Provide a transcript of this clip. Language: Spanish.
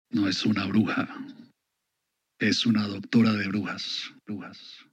No es una bruja, es una doctora de brujas. Brujas.